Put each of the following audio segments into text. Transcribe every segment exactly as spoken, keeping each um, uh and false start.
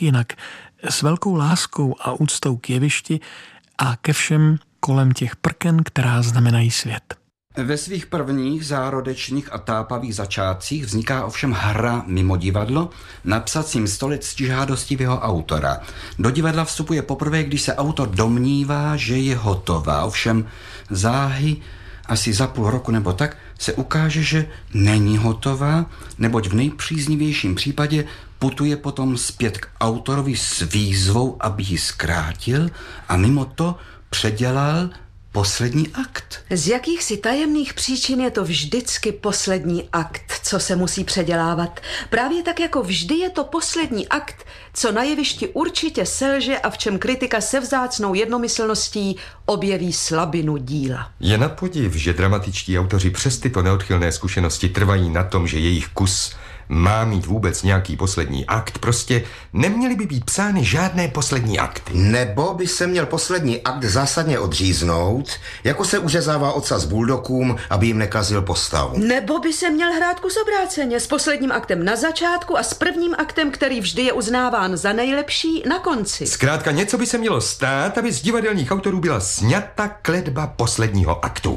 jak jinak, s velkou láskou a úctou k jevišti a ke všem kolem těch prken, která znamenají svět. Ve svých prvních zárodečných a tápavých začátcích vzniká ovšem hra mimo divadlo na psacím stole ctižádostivého autora. Do divadla vstupuje poprvé, když se autor domnívá, že je hotová. Ovšem záhy asi za půl roku nebo tak se ukáže, že není hotová, neboť v nejpříznivějším případě putuje potom zpět k autorovi s výzvou, aby ji zkrátil a mimo to předělal poslední akt. Z jakýchsi tajemných příčin je to vždycky poslední akt, co se musí předělávat. Právě tak jako vždy je to poslední akt, co na jevišti určitě selže a v čem kritika se vzácnou jednomyslností objeví slabinu díla. Je na podiv, že dramatičtí autoři přes tyto neodchylné zkušenosti trvají na tom, že jejich kus má mít vůbec nějaký poslední akt. Prostě neměly by být psány žádné poslední akty. Nebo by se měl poslední akt zásadně odříznout, jako se uřezává ocas buldokům, aby jim nekazil postavu. Nebo by se měl hrát kus obráceně, s posledním aktem na začátku a s prvním aktem, který vždy je uznáván za nejlepší, na konci. Zkrátka něco by se mělo stát, aby z divadelních autorů byla sňata kletba posledního aktu.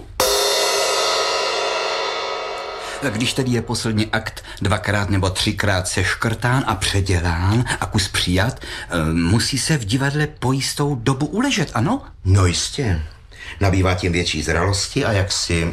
Když tedy je poslední akt dvakrát nebo třikrát seškrtán a předělán a kus přijat, musí se v divadle po jistou dobu uležet, ano? No jistě. Nabývá tím větší zralosti a jaksi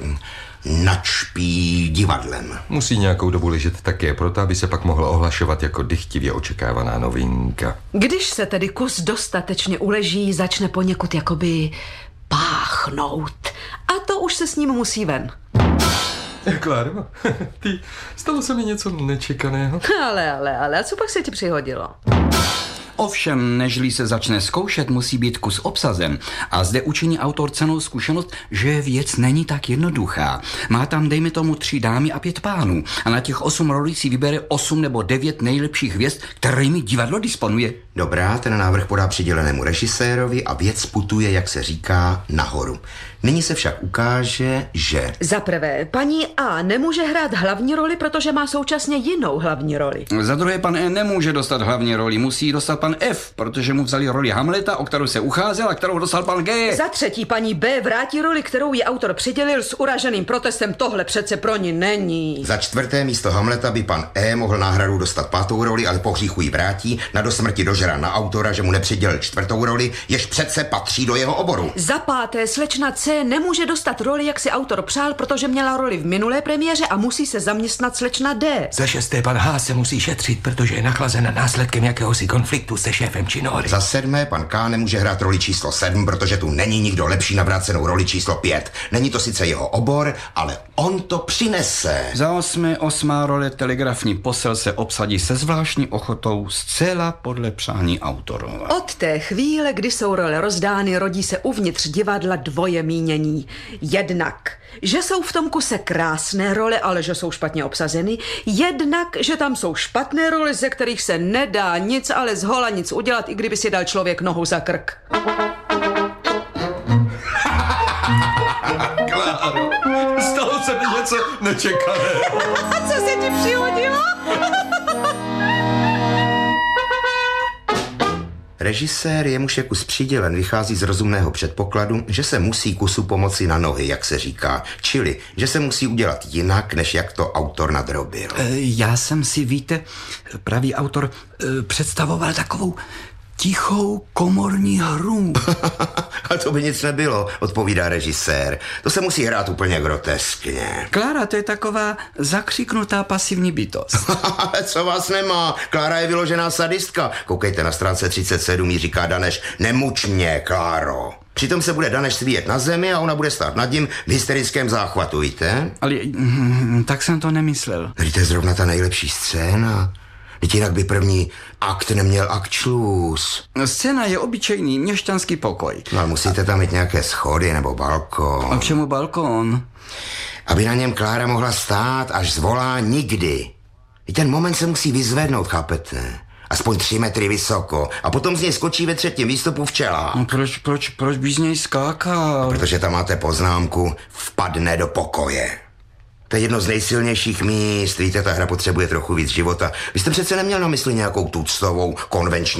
načpí divadlem. Musí nějakou dobu ležet také proto, aby se pak mohla ohlašovat jako dychtivě očekávaná novinka. Když se tedy kus dostatečně uleží, začne poněkud jakoby páchnout. A to už se s ním musí ven. Kláro, ty, stalo se mi něco nečekaného. Ale, ale, ale, a co pak se ti přihodilo? Ovšem, nežli se začne zkoušet, musí být kus obsazen. A zde učiní autor cennou zkušenost, že věc není tak jednoduchá. Má tam, dejme tomu, tři dámy a pět pánů. A na těch osm rolí si vybere osm nebo devět nejlepších hvězd, kterými divadlo disponuje. Dobrá, ten návrh podá přidělenému režisérovi a věc putuje, jak se říká, nahoru. Nyní se však ukáže, že... Za prvé, paní A nemůže hrát hlavní roli, protože má současně jinou hlavní roli. Za druhé, pan E nemůže dostat hlavní roli, musí dostat pan F, protože mu vzali roli Hamleta, o kterou se ucházel a kterou dostal pan G. Za třetí, paní B vrátí roli, kterou jí autor přidělil s uraženým protestem. Tohle přece pro ní není. Za čtvrté, místo Hamleta by pan E mohl náhradu dostat pátou roli, ale po hříchu ji vrátí, na do smrti dožrá na autora, že mu nepřidělil čtvrtou roli, jež přece patří do jeho oboru. Za páté, slečna C nemůže dostat roli, jak si autor přál, protože měla roli v minulé premiéře a musí se zaměstnat slečna D. Za šesté, pan H se musí šetřit, protože je nachlazen následkem jakéhosi konfliktu se šéfem činohry. Za sedmé, pan K nemůže hrát roli číslo sedm, protože tu není nikdo lepší na vrácenou roli číslo pět. Není to sice jeho obor, ale on to přinese. Za osmé, osmá role telegrafní posel se obsadí se zvláštní ochotou zcela podle přání autorova. Od té chvíle, kdy jsou role rozdány, rodí se uvnitř divadla dvoje mínění. Jednak, že jsou v tom kuse krásné role, ale že jsou špatně obsazeny. Jednak, že tam jsou špatné role, ze kterých se nedá nic, ale z hola nic udělat, i kdyby si dal člověk nohu za krk. Kláro, stalo se mi něco nečekaného. A co se ti přihodilo? Režisér, jemuž je kus přidělen, vychází z rozumného předpokladu, že se musí kusu pomoci na nohy, jak se říká. Čili, že se musí udělat jinak, než jak to autor nadrobil. E, já jsem si, víte, pravý autor e, představoval takovou tichou komorní hru. A to by nic nebylo, odpovídá režisér. To se musí hrát úplně groteskně. Klára, to je taková zakřiknutá pasivní bytost. Ale co vás nemá? Klára je vyložená sadistka. Koukejte na stránce třicet sedm, jí říká Daneš, nemuč mě, Kláro. Přitom se bude Daneš svíjet na zemi a ona bude stát nad ním v hysterickém záchvatu, víte? Ale mm, tak jsem to nemyslel. To je zrovna ta nejlepší scéna. Vždyť jinak by první akt neměl akčlus. Scéna je obyčejný měšťanský pokoj. No ale musíte tam mít nějaké schody nebo balkon. A k čemu balkon? Aby na něm Klára mohla stát, až zvolá nikdy. I ten moment se musí vyzvednout, chápete? Aspoň tři metry vysoko. A potom z něj skočí ve třetím výstupu včela. No proč, proč, proč bys z něj skákal? Protože tam máte poznámku, vpadne do pokoje. To je jedno z nejsilnějších míst. Víte, ta hra potřebuje trochu víc života. Vy jste přece neměl na mysli nějakou tuctovou konvenční